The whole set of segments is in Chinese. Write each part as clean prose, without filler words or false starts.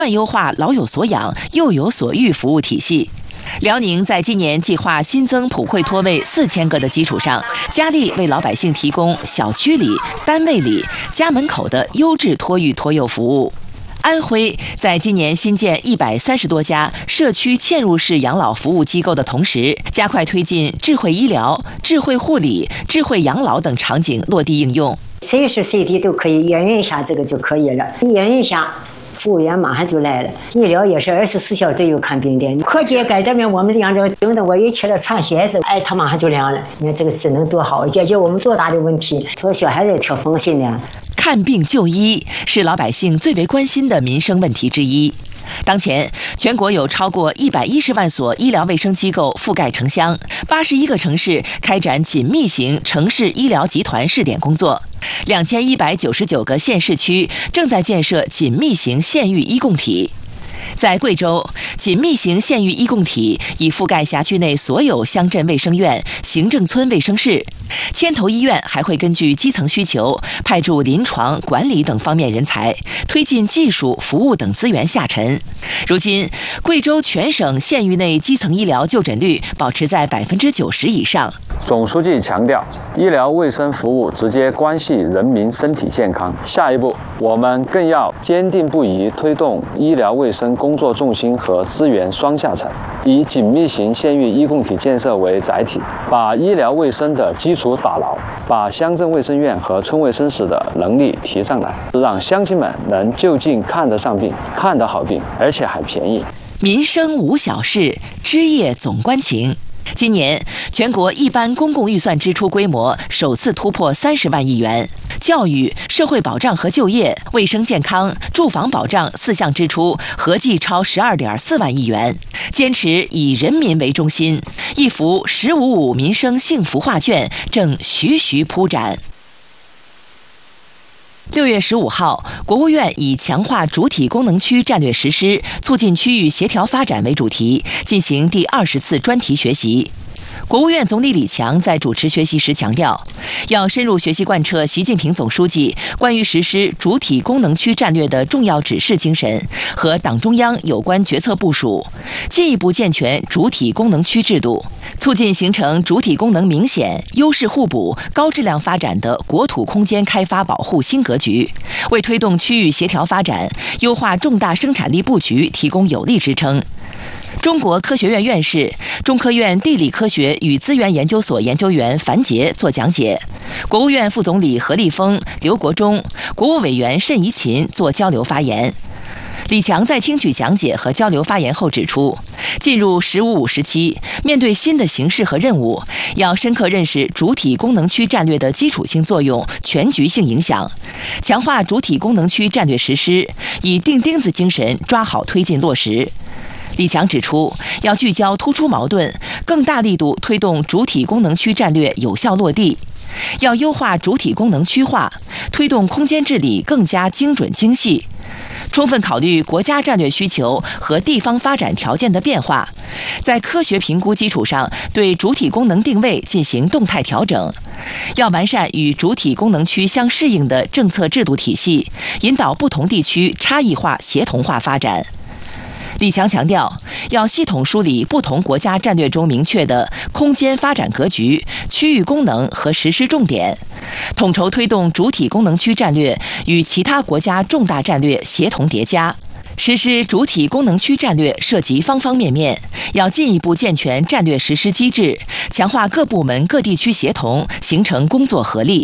优化老有所养、幼有所育服务体系。辽宁在今年计划新增普惠托位4000个的基础上，加力为老百姓提供小区里、单位里、家门口的优质托育托幼服务。安徽在今年新建130多家社区嵌入式养老服务机构的同时，加快推进智慧医疗、智慧护理、智慧养老等场景落地应用。 随时随地都可以验孕一下这个就可以了，验孕一下。服务员马上就来了，医疗也是24小时都有看病的。科技改这边我们养着，等的我一起来穿鞋子，哎，他马上就凉了。你看这个智能多好，解决我们多大的问题，所以小孩子也挺放心的。 看病就医是老百姓最为关心的民生问题之一。当前，全国有超过110万所医疗卫生机构覆盖城乡，81个城市开展紧密型城市医疗集团试点工作，2199个县市区正在建设紧密型县域医共体。在贵州，紧密型县域医共体已覆盖辖区内所有乡镇卫生院、行政村卫生室。牵头医院还会根据基层需求，派驻临床、管理等方面人才，推进技术、服务等资源下沉。如今，贵州全省县域内基层医疗就诊率保持在90%以上。 总书记强调，医疗卫生服务直接关系人民身体健康。下一步，我们更要坚定不移推动医疗卫生工作重心和资源双下沉，以紧密型县域医共体建设为载体，把医疗卫生的基础打牢，把乡镇卫生院和村卫生室的能力提上来，让乡亲们能就近看得上病、看得好病，而且还便宜。 民生无小事，枝叶总关情。今年，全国一般公共预算支出规模首次突破30万亿元，教育、社会保障和就业、卫生健康、住房保障4项支出合计超12.4万亿元。坚持以人民为中心，一幅“15.5”民生幸福画卷正徐徐铺展。6月15号，国务院以强化主体功能区战略实施，促进区域协调发展为主题，进行第20次专题学习。国务院总理李强在主持学习时强调，要深入学习贯彻习近平总书记关于实施主体功能区战略的重要指示精神和党中央有关决策部署，进一步健全主体功能区制度，促进形成主体功能明显、优势互补、高质量发展的国土空间开发保护新格局，为推动区域协调发展、优化重大生产力布局提供有力支撑。中国科学院院士、中科院地理科学与资源研究所研究员樊杰作讲解，国务院副总理何立峰、刘国中、国务委员慎怡琴作交流发言。李强在听取讲解和交流发言后指出，进入“15.5”时期，面对新的形势和任务，要深刻认识主体功能区战略的基础性作用、全局性影响，强化主体功能区战略实施，以钉钉子精神抓好推进落实。李强指出，要聚焦突出矛盾，更大力度推动主体功能区战略有效落地。要优化主体功能区划，推动空间治理更加精准精细，充分考虑国家战略需求和地方发展条件的变化，在科学评估基础上对主体功能定位进行动态调整。要完善与主体功能区相适应的政策制度体系，引导不同地区差异化协同化发展。李强强调，要系统梳理不同国家战略中明确的空间发展格局、区域功能和实施重点，统筹推动主体功能区战略与其他国家重大战略协同叠加。实施主体功能区战略涉及方方面面，要进一步健全战略实施机制，强化各部门各地区协同，形成工作合力。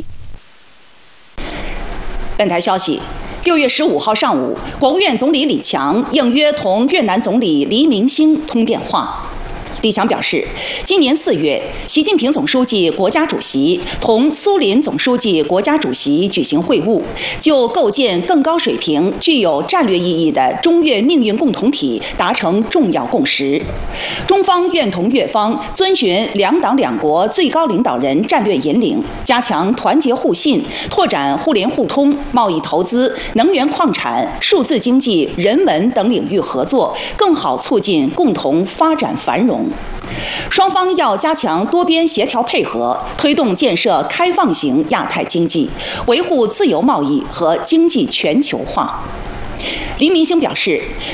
本台消息，6月15号上午，国务院总理李强应约同越南总理黎明星通电话。李强表示，今年4月，习近平总书记、国家主席同苏林总书记、国家主席举行会晤，就构建更高水平、具有战略意义的中越命运共同体达成重要共识。中方愿同越方遵循两党两国最高领导人战略引领，加强团结互信，拓展互联互通、贸易投资、能源矿产、数字经济、人文等领域合作，更好促进共同发展繁荣。双方要加强多边协调配合，推动建设开放型亚太经济，维护自由贸易和经济全球化。黎明星表示，